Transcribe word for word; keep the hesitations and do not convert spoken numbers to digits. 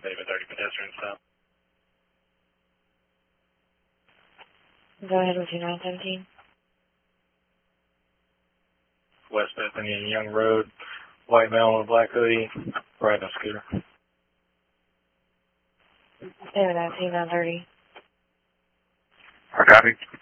David thirty pedestrian stop. Go ahead with your nine seventeen. West Bethany and Young Road. White male with a black hoodie. Riding a scooter. David nineteen nine thirty. I copy.